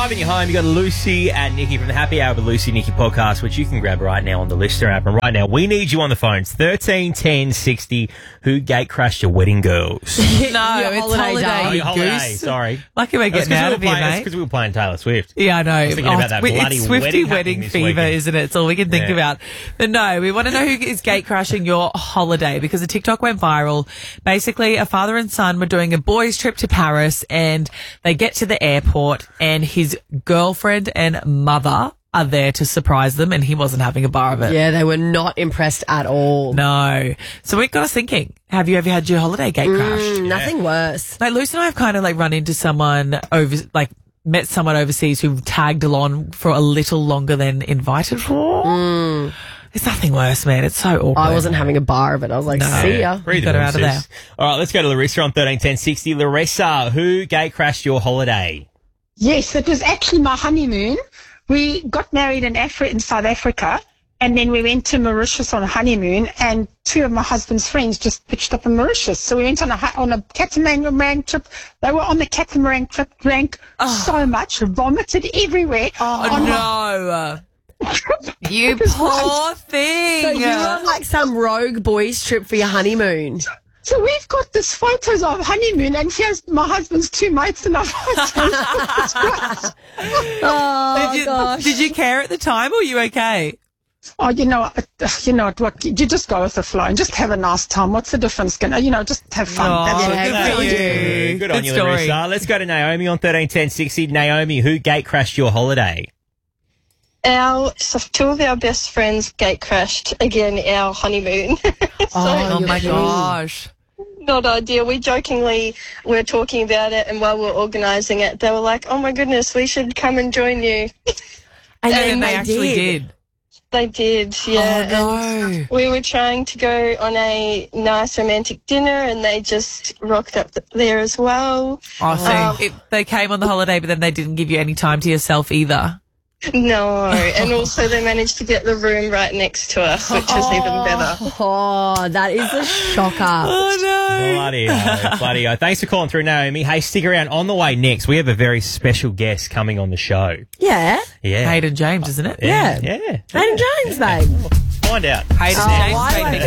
driving you home, you got Lucy and Nikki from the Happy Hour with Lucy Nikki podcast, which you can grab right now on the Listener app. And right now, we need you on the phones. 13 10 60. Who gate crashed your wedding girls? No, Your it's holiday holiday. Oh, your holiday. Goose. Sorry. Lucky we're getting out of here, That's mate. because we were playing Taylor Swift. Yeah, I know. I was thinking about that bloody it's Swiftie wedding wedding happening this fever, weekend. isn't it? It's all we can think Yeah. about. But no, we want to know who is gate crashing your holiday because the TikTok went viral. Basically, a father and son were doing a boys' trip to Paris and they get to the airport and his girlfriend and mother are there to surprise them and he wasn't having a bar of it. Yeah, they were not impressed at all. No. So it got us thinking, have you ever had your holiday gate crashed? Nothing worse. Like Lucy and I have kind of like run into someone met someone overseas who tagged along for a little longer than invited for. It's nothing worse, man. It's so awkward. I wasn't having a bar of it. I was like, see ya. Breathe Got her in, out of sis. All right, let's go to Larissa on 13 10 60. Larissa, who gate crashed your holiday? Yes, it was actually my honeymoon. We got married in South Africa, and then we went to Mauritius on a honeymoon, and two of my husband's friends just pitched up in Mauritius. So we went on a catamaran trip. They were on the catamaran trip, drank so much, vomited everywhere. Oh, no. You poor thing. So you were on like some rogue boys trip for your honeymoon. So we've got this photos of honeymoon, and here's my husband's two mates and I. Oh, Did you care at the time or were you okay? Oh, you know what? You just go with the flow and just have a nice time. What's the difference? Just have fun. Oh, That's good it. for you. Good on Good you, story. Larissa. Let's go to Naomi on 13 10 60. Naomi, who gate crashed your holiday? Two of our best friends gate crashed again our honeymoon. Oh, you're my kidding. gosh. Not ideal. We jokingly were talking about it, and while we were organising it, they were like, "Oh my goodness, we should come and join you." And And then they they actually did. They did, yeah. Oh, And no. we were trying to go on a nice romantic dinner, and they just rocked up there as well. Oh, so they came on the holiday, but then they didn't give you any time to yourself either. No, and also they managed to get the room right next to us, which was even better. Oh, that is a shocker. Oh, no. Bloody hell. Bloody hell. Thanks for calling through, Naomi. Hey, stick around. On the way next, we have a very special guest coming on the show. Yeah. Yeah. Hayden James, isn't it? Yeah. Yeah. Hayden James, babe. Find out. Hayden Oh, James. why baby.